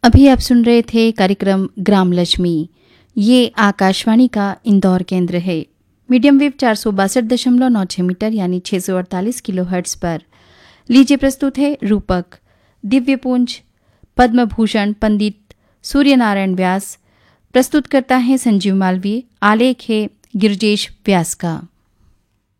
अभी आप सुन रहे थे कार्यक्रम ग्राम लक्ष्मी। ये आकाशवाणी का इंदौर केंद्र है। मीडियम वेव 462.96 मीटर यानी 648 किलोहर्ट्ज पर। लीजिए प्रस्तुत है रूपक। दिव्यपुंज पद्म भूषण पंडित सूर्यनारायण व्यास प्रस्तुत करता है संजीव मालवीय। आलेख है गिरिजेश व्यास का।